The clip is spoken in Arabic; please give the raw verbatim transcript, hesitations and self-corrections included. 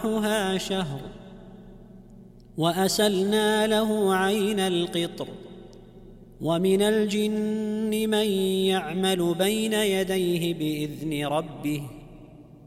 رواحها شهر وأسلنا له عين القطر ومن الجن من يعمل بين يديه بإذن ربه